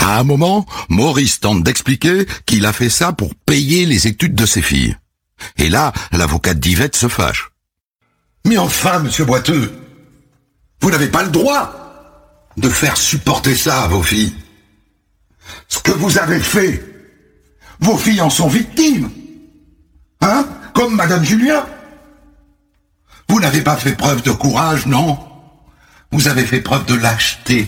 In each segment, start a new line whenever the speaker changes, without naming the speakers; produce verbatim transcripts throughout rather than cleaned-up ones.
À un moment, Maurice tente d'expliquer qu'il a fait ça pour payer les études de ses filles. Et là, l'avocate d'Yvette se fâche.
Mais enfin, monsieur Boiteux, vous n'avez pas le droit de faire supporter ça à vos filles. Ce que vous avez fait, vos filles en sont victimes. Hein? Comme Madame Julien. Vous n'avez pas fait preuve de courage, non? Vous avez fait preuve de lâcheté.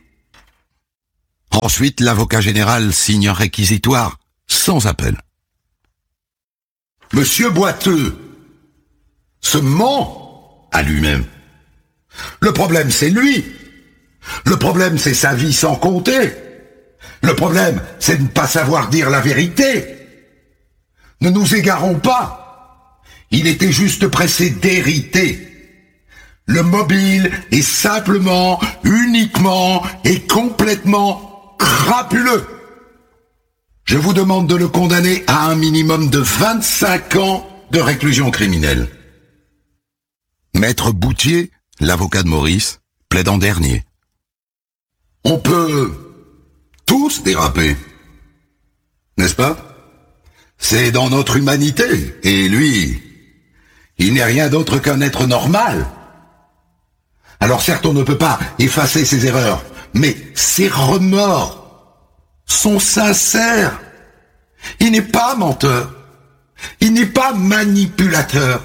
Ensuite, l'avocat général signe un réquisitoire, sans appel.
Monsieur Boiteux se ment à lui-même. Le problème, c'est lui. Le problème, c'est sa vie sans compter. Le problème, c'est de ne pas savoir dire la vérité. Ne nous égarons pas. Il était juste pressé d'hériter. Le mobile est simplement, uniquement et complètement crapuleux. Je vous demande de le condamner à un minimum de vingt-cinq ans de réclusion criminelle.
Maître Boutier, l'avocat de Maurice, plaide en dernier.
On peut tous déraper, n'est-ce pas? C'est dans notre humanité, et lui, il n'est rien d'autre qu'un être normal. Alors certes, on ne peut pas effacer ses erreurs, mais ses remords sont sincères. Il n'est pas menteur. Il n'est pas manipulateur.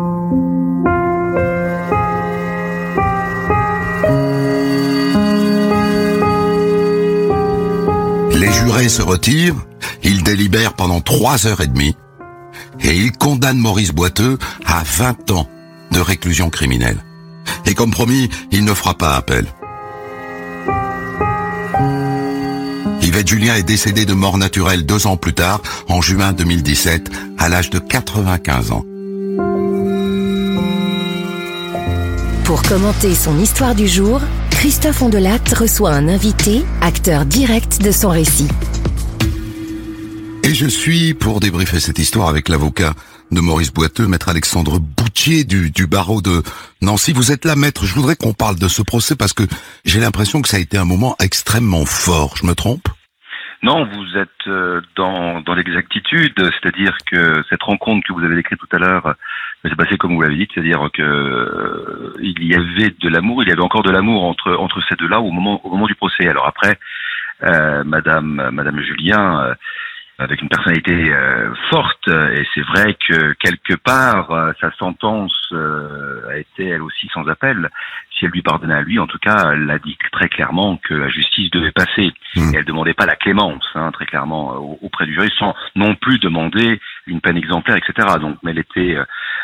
Les jurés se retirent, ils délibèrent pendant trois heures et demie, et ils condamnent Maurice Boiteux à vingt ans de réclusion criminelle. Et comme promis, il ne fera pas appel. Yvette Julien est décédée de mort naturelle deux ans plus tard, en juin deux mille dix-sept, à l'âge de quatre-vingt-quinze ans.
Pour commenter son histoire du jour, Christophe Ondelat reçoit un invité, acteur direct de son récit.
Et je suis pour débriefer cette histoire avec l'avocat de Maurice Boiteux, maître Alexandre Boutier du, du barreau de Nancy. Vous êtes là, maître. Je voudrais qu'on parle de ce procès parce que j'ai l'impression que ça a été un moment extrêmement fort. Je me trompe ?
Non, vous êtes euh, dans, dans l'exactitude, c'est-à-dire que cette rencontre que vous avez décrite tout à l'heure s'est passée comme vous l'avez dit, c'est-à-dire que euh, il y avait de l'amour, il y avait encore de l'amour entre entre ces deux-là au moment au moment du procès. Alors après, euh, Madame Madame Julien, euh, avec une personnalité euh, forte, et c'est vrai que quelque part euh, sa sentence euh, a été elle aussi sans appel. Si elle lui pardonnait à lui, en tout cas, elle a dit très clairement que la justice devait passer. Mmh. Et elle demandait pas la clémence, hein, très clairement, euh, auprès du jury, sans non plus demander une peine exemplaire, et cetera. Donc, mais elle était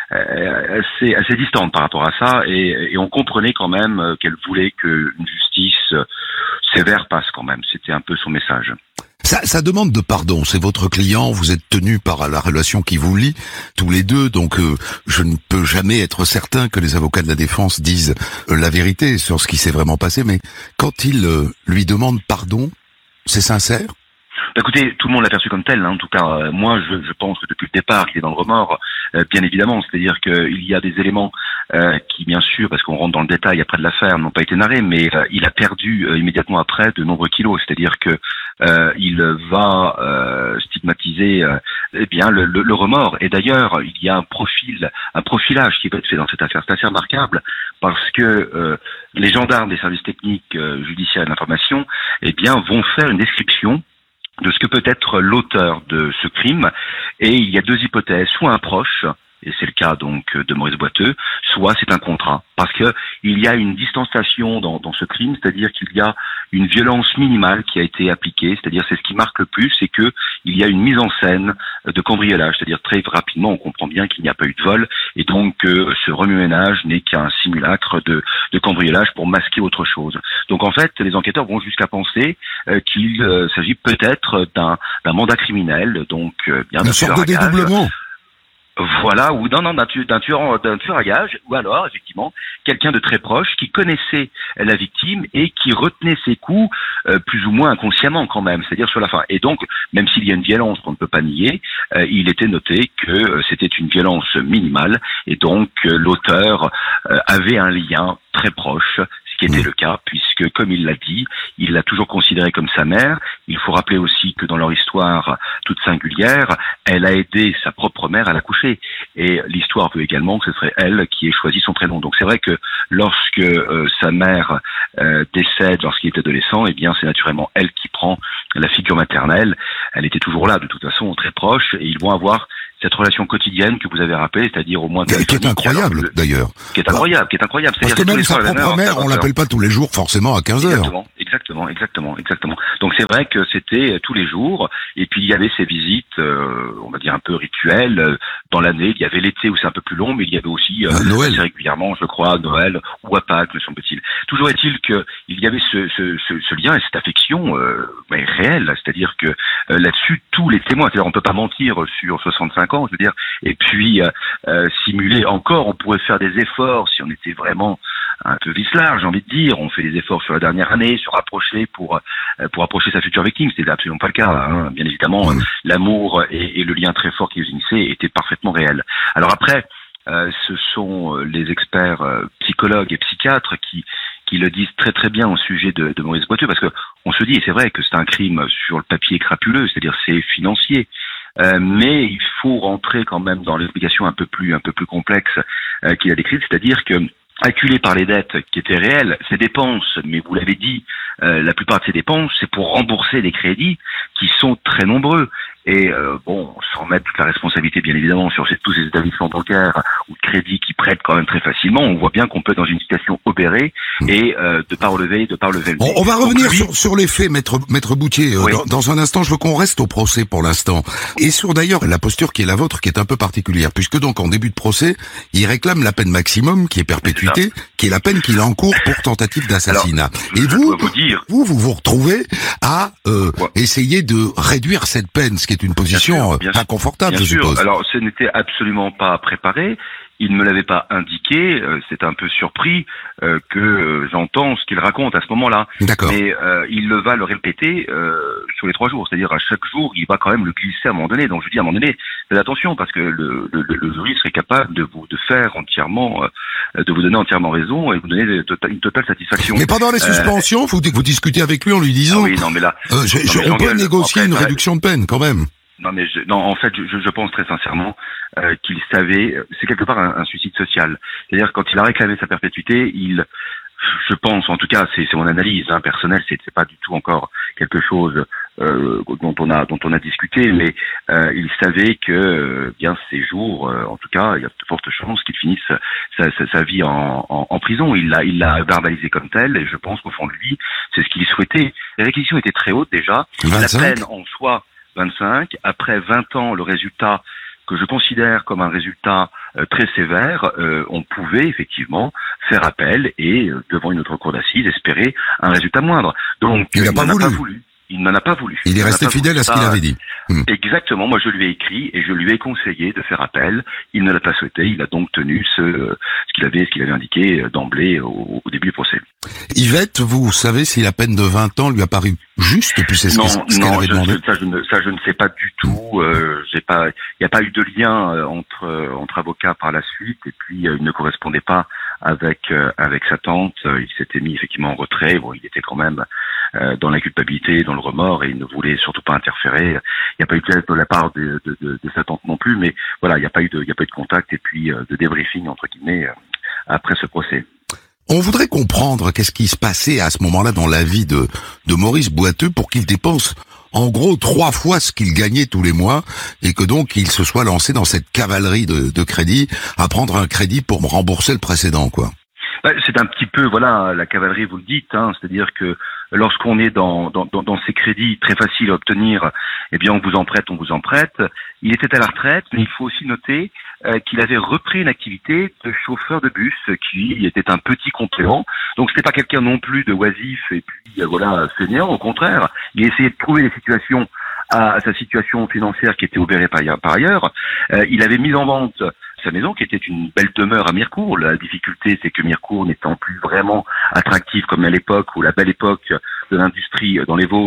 euh, assez assez distante par rapport à ça, et, et on comprenait quand même qu'elle voulait qu'une justice sévère passe quand même. C'était un peu son message.
Ça, ça demande de pardon. C'est votre client. Vous êtes tenu par la relation qui vous lie tous les deux. Donc, euh, je ne peux jamais être certain que les avocats de la défense disent euh, la vérité sur ce qui s'est vraiment passé. Mais quand il euh, lui demande pardon, c'est sincère?
Écoutez, tout le monde l'a perçu comme tel, hein. En tout cas, euh, moi, je, je pense que depuis le départ, il est dans le remords, euh, bien évidemment. C'est-à-dire qu'il y a des éléments euh, qui, bien sûr, parce qu'on rentre dans le détail après de l'affaire, n'ont pas été narrés, mais euh, il a perdu euh, immédiatement après de nombreux kilos. C'est-à-dire que euh, il va euh, stigmatiser euh, eh bien le, le, le remords. Et d'ailleurs, il y a un profil, un profilage qui va être fait dans cette affaire. C'est assez remarquable parce que euh, les gendarmes des services techniques euh, judiciaires et de l'information, eh bien, vont faire une description de ce que peut être l'auteur de ce crime, et il y a deux hypothèses, soit un proche, et c'est le cas donc de Maurice Boiteux, soit c'est un contrat, parce que il y a une distanciation dans, dans ce crime, c'est-à-dire qu'il y a une violence minimale qui a été appliquée, c'est-à-dire c'est ce qui marque le plus, c'est que il y a une mise en scène de cambriolage, c'est-à-dire très rapidement on comprend bien qu'il n'y a pas eu de vol, et donc euh, ce remue-ménage n'est qu'un simulacre de, de cambriolage pour masquer autre chose. Donc en fait, les enquêteurs vont jusqu'à penser euh, qu'il euh, s'agit peut-être d'un, d'un mandat criminel, donc euh, bien
une sorte de dédoublement.
Voilà, ou non, non, d'un tueur, d'un tueur, d'un tueur à gage, ou alors, effectivement, quelqu'un de très proche qui connaissait la victime et qui retenait ses coups, euh, plus ou moins inconsciemment quand même, c'est-à-dire sur la fin. Et donc, même s'il y a une violence qu'on ne peut pas nier, euh, il était noté que euh, c'était une violence minimale, et donc euh, l'auteur euh, avait un lien très proche, ce qui était mmh. le cas, puisque comme il l'a dit, il l'a toujours considérée comme sa mère. Il faut rappeler aussi que dans leur histoire toute singulière, elle a aidé sa propre mère à l'accoucher. Et l'histoire veut également que ce serait elle qui ait choisi son prénom. Donc c'est vrai que lorsque euh, sa mère euh, décède lorsqu'il est adolescent, eh bien c'est naturellement elle qui prend la figure maternelle. Elle était toujours là, de toute façon, très proche, et ils vont avoir cette relation quotidienne que vous avez rappelée, c'est-à-dire au moins...
Qui est incroyable, alors, d'ailleurs.
Qui est incroyable, qui est incroyable.
Parce que même sa propre mère, on l'appelle pas tous les jours forcément à quinze heures.
Exactement, exactement, exactement, exactement. Donc c'est vrai que c'était tous les jours, et puis il y avait ces visites, euh, on va dire un peu rituelles, euh, dans l'année. Il y avait l'été où c'est un peu plus long, mais il y avait aussi euh,
Noël.
assez régulièrement, je crois, Noël ou à Pâques, me semble-t-il. Toujours est-il que il y avait ce, ce, ce, ce lien et cette affection euh, mais réelle, c'est-à-dire que euh, là-dessus, tous les témoins, c'est-à-dire on peut pas mentir sur soixante-cinq ans, je veux dire, et puis euh, euh, simuler encore, on pourrait faire des efforts si on était vraiment un peu vicelard, j'ai envie de dire. On fait des efforts sur la dernière année, sur rapprocher pour euh, pour approcher sa future victime. C'était absolument pas le cas, hein. Bien évidemment, mmh. l'amour et, et le lien très fort qui les unissait étaient parfaitement réels. Alors après, euh, ce sont les experts euh, psychologues et psychiatres qui qui le disent très très bien au sujet de, de Maurice Boiteux, parce que on se dit, et c'est vrai que c'est un crime sur le papier crapuleux, c'est-à-dire c'est financier. Euh, mais il faut rentrer quand même dans l'explication un peu plus un peu plus complexe euh, qu'il a décrite, c'est-à-dire que acculé par les dettes qui étaient réelles, ces dépenses, mais vous l'avez dit, euh, la plupart de ces dépenses, c'est pour rembourser des crédits qui sont très nombreux. Et euh, bon, sans mettre toute la responsabilité, bien évidemment, sur ces, tous ces établissements bancaires ou de crédit qui prêtent quand même très facilement, on voit bien qu'on peut être dans une situation obérée et euh, de pas relever, de pas relever le
On, on va revenir lui... sur, sur les faits, maître, maître Boutier. Oui. Dans, dans un instant, je veux qu'on reste au procès pour l'instant. Et sur d'ailleurs la posture qui est la vôtre, qui est un peu particulière, puisque donc en début de procès, il réclame la peine maximum, qui est perpétuité, est qui est la peine qu'il encourt pour tentative d'assassinat. Et vous,
vous, dire...
vous, vous vous retrouvez à euh, ouais. essayer de réduire cette peine, ce qui est une position bien sûr, bien inconfortable,
bien
je
sûr.
suppose.
Alors, ce n'était absolument pas préparé. Il ne me l'avait pas indiqué. Euh, c'est un peu surpris euh, que euh, j'entends ce qu'il raconte à ce moment-là.
D'accord.
Mais euh, il le va le répéter euh, sur les trois jours. C'est-à-dire à chaque jour, il va quand même le glisser à un moment donné. Donc je dis à un moment donné, faites attention parce que le, le, le jury serait capable de vous de faire entièrement, euh, de vous donner entièrement raison et vous donner une totale, une totale satisfaction.
Mais pendant les suspensions, euh, vous, vous discutez avec lui en lui disant,
ah oui, non mais là,
euh, je, non, mais on peut négocier après, une après, réduction de peine quand même.
Non mais je, non en fait je, je pense très sincèrement euh, qu'il savait, c'est quelque part un, un suicide social. C'est-à-dire quand il a réclamé sa perpétuité, il, je pense en tout cas c'est, c'est mon analyse hein, personnelle, c'est, c'est pas du tout encore quelque chose euh, dont on a dont on a discuté, mais euh, il savait que euh, bien ces jours, euh, en tout cas il y a de fortes chances qu'il finisse sa, sa, sa vie en, en, en prison. Il l'a il l'a verbalisé comme tel et je pense qu'au fond de lui c'est ce qu'il souhaitait. Les réquisitions étaient très hautes déjà.
vingt-cinq
La peine en soi vingt-cinq. Après vingt ans, le résultat que je considère comme un résultat euh, très sévère, euh, on pouvait effectivement faire appel et, euh, devant une autre cour d'assises, espérer un résultat moindre. Donc,
il n'a pas, pas
voulu. Il n'en a pas voulu.
Il est resté fidèle à ce qu'il avait dit.
Hum. Exactement. Moi, je lui ai écrit et je lui ai conseillé de faire appel. Il ne l'a pas souhaité. Il a donc tenu ce, ce qu'il avait, ce qu'il avait indiqué d'emblée au, au début du procès.
Yvette, vous savez si la peine de vingt ans lui a paru juste depuis ce,
non,
ce qu'elle
non,
avait demandé?
Ça, je ne, ça, je ne sais pas du tout. Euh, j'ai pas, il n'y a pas eu de lien entre entre avocats par la suite. Et puis, euh, il ne correspondait pas avec euh, avec sa tante. Il s'était mis effectivement en retrait. Bon, il était quand même euh, dans la culpabilité, dans le remords, et il ne voulait surtout pas interférer. Il n'y a pas eu de geste de la part de, de, de, de sa tante non plus, mais voilà, il n'y a pas eu de, il n'y a pas eu de contact et puis euh, de débriefing entre guillemets euh, après ce procès.
On voudrait comprendre qu'est-ce qui se passait à ce moment-là dans la vie de, de Maurice Boiteux pour qu'il dépense en gros trois fois ce qu'il gagnait tous les mois et que donc il se soit lancé dans cette cavalerie de, de crédit à prendre un crédit pour rembourser le précédent, quoi.
C'est un petit peu, voilà, la cavalerie, vous le dites, hein, c'est-à-dire que lorsqu'on est dans, dans, dans, dans ces crédits très faciles à obtenir, eh bien, on vous en prête, on vous en prête. Il était à la retraite, mais il faut aussi noter euh, qu'il avait repris une activité de chauffeur de bus, qui était un petit complément. Donc, c'était pas quelqu'un non plus de oisif et puis, euh, voilà, fainéant, au contraire. Il essayait de trouver des situations à, à sa situation financière qui était obérée par, par ailleurs. Euh, il avait mis en vente sa maison, qui était une belle demeure à Mirecourt. La difficulté, c'est que Mirecourt n'étant plus vraiment attractive comme à l'époque, ou la belle époque de l'industrie dans les Vosges,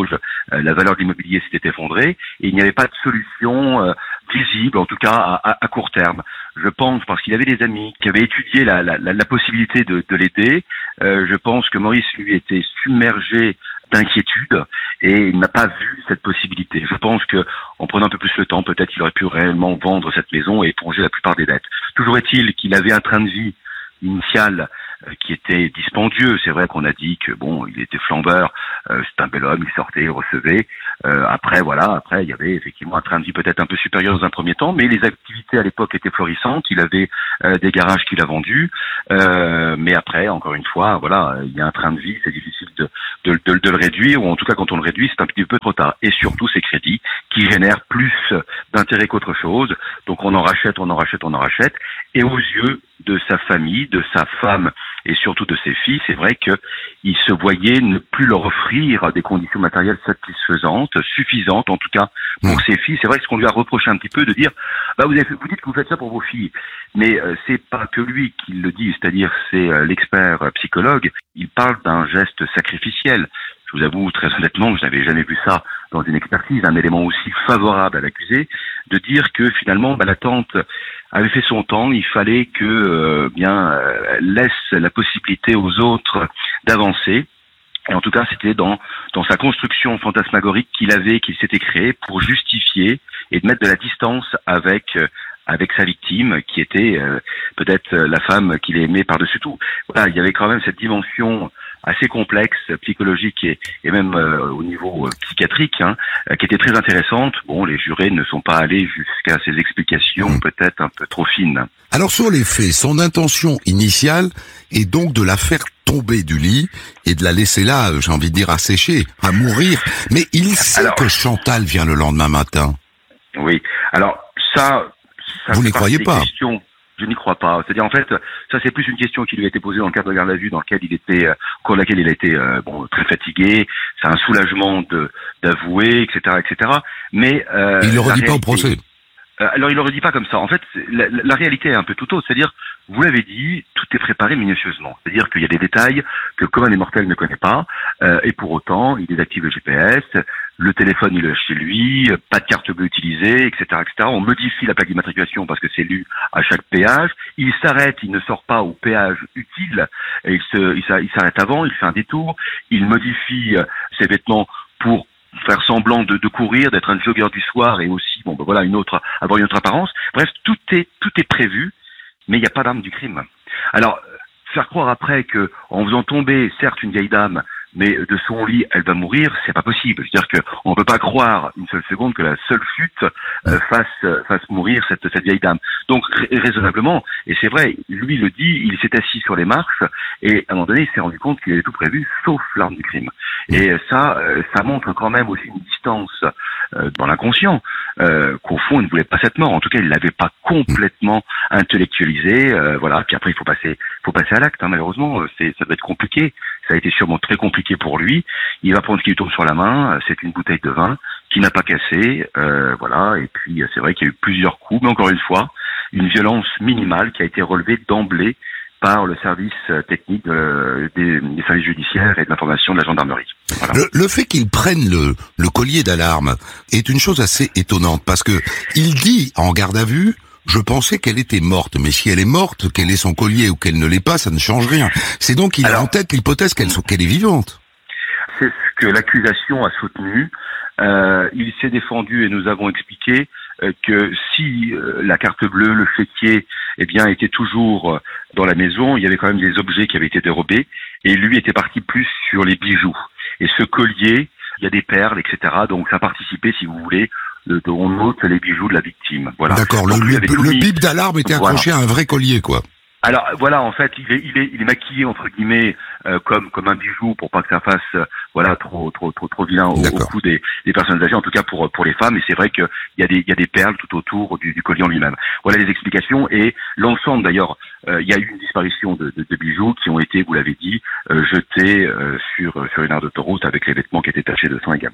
euh, la valeur de l'immobilier s'était effondrée et il n'y avait pas de solution euh, visible, en tout cas à, à, à court terme. Je pense, parce qu'il avait des amis qui avaient étudié la, la, la, la possibilité de, de l'aider, euh, je pense que Maurice lui était submergé d'inquiétude et il n'a pas vu cette possibilité. Je pense que en prenant un peu plus le temps, peut-être qu'il aurait pu réellement vendre cette maison et éponger la plupart des dettes. Toujours est-il qu'il avait un train de vie initial euh, qui était dispendieux. C'est vrai qu'on a dit que bon, il était flambeur, euh, c'est un bel homme, il sortait, il recevait. Euh, après, voilà, après il y avait effectivement un train de vie peut-être un peu supérieur dans un premier temps, mais les activités à l'époque étaient florissantes. Il avait euh, des garages qu'il a vendus, euh, mais après, encore une fois, voilà, il y a un train de vie, c'est difficile de, de, de, de le réduire, ou en tout cas quand on le réduit, c'est un petit peu trop tard. Et surtout ces crédits qui génèrent plus d'intérêt qu'autre chose. Donc on en rachète, on en rachète, on en rachète, et aux yeux de sa famille, de sa femme et surtout de ses filles, c'est vrai qu'il se voyait ne plus leur offrir des conditions matérielles satisfaisantes, suffisantes en tout cas pour mmh. ses filles. C'est vrai que ce qu'on lui a reproché un petit peu de dire, bah vous, avez, vous dites que vous faites ça pour vos filles, mais euh, c'est pas que lui qui le dit, c'est-à-dire c'est euh, l'expert psychologue. Il parle d'un geste sacrificiel. Je vous avoue très honnêtement que je n'avais jamais vu ça dans une expertise, un élément aussi favorable à l'accusé, de dire que finalement bah, la tante avait fait son temps, il fallait que euh, bien euh, laisse la possibilité aux autres d'avancer. Et en tout cas, c'était dans dans sa construction fantasmagorique qu'il avait, qu'il s'était créé pour justifier et de mettre de la distance avec euh, avec sa victime, qui était euh, peut-être la femme qu'il aimait par-dessus tout. Voilà, il y avait quand même cette dimension assez complexe, psychologique et, et même euh, au niveau euh, psychiatrique, hein, euh, qui était très intéressante. Bon, les jurés ne sont pas allés jusqu'à ces explications mmh. peut-être un peu trop fines.
Alors sur les faits, son intention initiale est donc de la faire tomber du lit et de la laisser là, j'ai envie de dire, à sécher, à mourir. Mais il sait Alors, que Chantal vient le lendemain matin.
Oui, alors ça... ça
Vous n'y croyez pas?
Questions. Je n'y crois pas. C'est-à-dire, en fait, ça c'est plus une question qui lui a été posée dans le cadre de garde à vue, dans lequel il était, euh, au cours de laquelle il a été euh, bon très fatigué. C'est un soulagement de d'avouer, et cetera, et cetera. Mais euh,
il le redit
réalité,
pas au procès.
Euh, alors il le redit pas comme ça. En fait, la, la réalité est un peu tout autre. C'est-à-dire, vous l'avez dit, tout est préparé minutieusement. C'est-à-dire qu'il y a des détails que commun des mortels ne connaît pas, euh, et pour autant, il désactive le G P S. Le téléphone, il est chez lui, pas de carte bleue utilisée, et cetera, et cetera. On modifie la plaque d'immatriculation parce que c'est lu à chaque péage. Il s'arrête, il ne sort pas au péage utile, et il se, il s'arrête avant, il fait un détour, il modifie ses vêtements pour faire semblant de, de courir, d'être un jogger du soir et aussi, bon, ben voilà, une autre, avoir une autre apparence. Bref, tout est, tout est prévu, mais il n'y a pas d'arme du crime. Alors, faire croire après que, en faisant tomber, certes, une vieille dame, mais de son lit, elle va mourir, c'est pas possible. C'est-à-dire que on peut pas croire une seule seconde que la seule chute euh, fasse fasse mourir cette cette vieille dame. Donc raisonnablement, et c'est vrai, lui le dit, il s'est assis sur les marches et à un moment donné, il s'est rendu compte qu'il avait tout prévu, sauf l'arme du crime. Et ça, euh, ça montre quand même aussi une distance euh, dans l'inconscient, euh, qu'au fond, il ne voulait pas cette mort. En tout cas, il l'avait pas complètement intellectualisé. Euh, voilà. Puis après, il faut passer, faut passer à l'acte. Hein, malheureusement, c'est ça doit être compliqué. Ça a été sûrement très compliqué pour lui. Il va prendre ce qui lui tombe sur la main. C'est une bouteille de vin qui n'a pas cassé. Euh, voilà. Et puis, c'est vrai qu'il y a eu plusieurs coups, mais encore une fois, une violence minimale qui a été relevée d'emblée par le service technique euh, des, des services judiciaires et de l'information de la gendarmerie. Voilà.
Le, le fait qu'il prenne le, le collier d'alarme est une chose assez étonnante parce que il dit en garde à vue, je pensais qu'elle était morte, mais si elle est morte, qu'elle ait son collier ou qu'elle ne l'ait pas, ça ne change rien. C'est donc qu'il a en tête l'hypothèse qu'elle, qu'elle est vivante.
C'est ce que l'accusation a soutenu. Euh, il s'est défendu et nous avons expliqué euh, que si euh, la carte bleue, le chéquier, eh bien, était toujours euh, dans la maison, il y avait quand même des objets qui avaient été dérobés et lui était parti plus sur les bijoux. Et ce collier, il y a des perles, et cetera. Donc ça participait, si vous voulez, de, de, on note les bijoux de la victime. Voilà.
D'accord.
Donc,
le, le, le bip d'alarme était accroché
voilà.
à un vrai collier, quoi.
Alors voilà, en fait, il est, il est, il est maquillé entre guillemets euh, comme comme un bijou pour pas que ça fasse euh, voilà trop trop trop trop vilain au, au cou des, des personnes âgées, en tout cas pour pour les femmes. Et c'est vrai qu'il y a des il y a des perles tout autour du, du collier en lui-même. Voilà les explications et l'ensemble d'ailleurs. Euh, il y a eu une disparition de, de, de bijoux qui ont été, vous l'avez dit, euh, jetés euh, sur sur une aire d'autoroute avec les vêtements qui étaient tachés de sang également.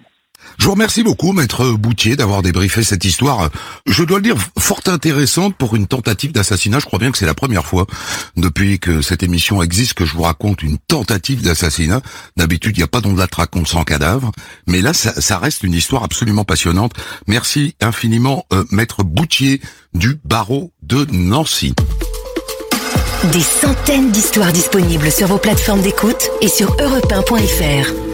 Je vous remercie beaucoup, maître Boutier, d'avoir débriefé cette histoire, je dois le dire, fort intéressante pour une tentative d'assassinat. Je crois bien que c'est la première fois depuis que cette émission existe que je vous raconte une tentative d'assassinat. D'habitude, il n'y a pas d'on la raconte sans cadavre. Mais là, ça, ça reste une histoire absolument passionnante. Merci infiniment, euh, maître Boutier du barreau de Nancy.
Des centaines d'histoires disponibles sur vos plateformes d'écoute et sur europe un point f r.